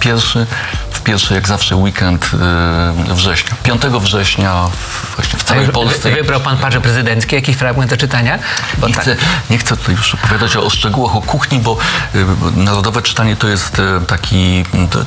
w pierwszy jak zawsze weekend września. 5 września właśnie w całej Polsce. Wybrał pan parze prezydenckie, jakiś fragment do czytania? Bo Nie chcę tutaj już opowiadać o szczegółach, o kuchni, bo Narodowe Czytanie to jest